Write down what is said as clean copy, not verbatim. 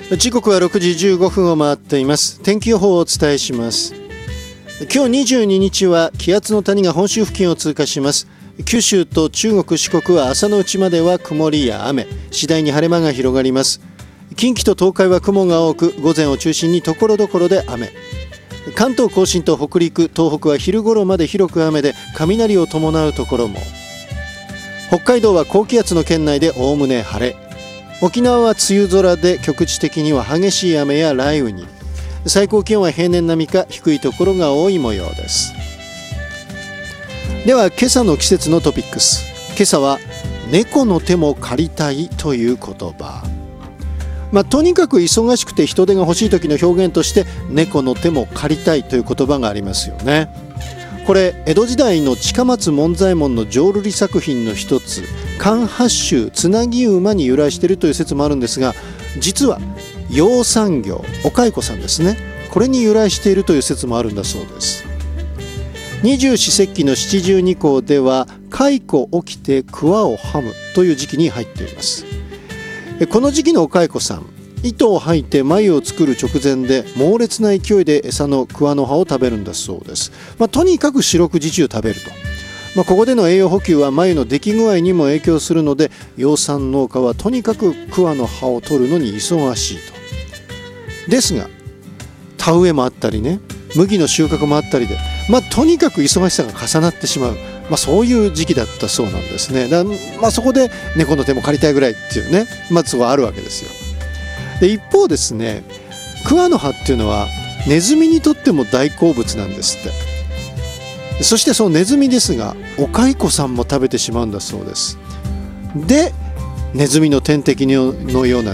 時刻は6時15分を回っています。天気予報をお伝えします。今日22日は気圧の谷が本州付近を通過します。九州と中国四国は朝のうちまでは曇りや雨、次第に晴れ間が広がります。近畿と東海は雲が多く、午前を中心に所々で雨。関東甲信と北陸、東北は昼頃まで広く雨で雷を伴うところも。北海道は高気圧の圏内でおおむね晴れ。沖縄は梅雨空で局地的には激しい雨や雷雨に。最高気温は平年並みか低いところが多い模様です。では今朝の季節のトピックス。今朝は猫の手も借りたいという言葉。とにかく忙しくて人手が欲しい時の表現として猫の手も借りたいという言葉がありますよね。これ江戸時代の近松門左衛門の浄瑠璃作品の一つ関八州つなぎ馬に由来しているという説もあるんですが、実は養蚕業、お蚕さんですね、これに由来しているという説もあるんだそうです。二十四節気の七十二候では蚕起きて桑をはむという時期に入っています。この時期のお蚕さん、糸を吐いて繭を作る直前で猛烈な勢いで餌の桑の葉を食べるんだそうです。とにかく四六時中食べると。ここでの栄養補給は繭の出来具合にも影響するので、養蚕農家はとにかく桑の葉を取るのに忙しいと。ですが田植えもあったりね、麦の収穫もあったりで、とにかく忙しさが重なってしまう、そういう時期だったそうなんですね。そこで猫の手も借りたいぐらいっていうね、そこはあるわけですよ。で一方ですね、桑の葉っていうのはネズミにとっても大好物なんですって。そしてそのネズミですがお蚕さんも食べてしまうんだそうです。でネズミの天敵のような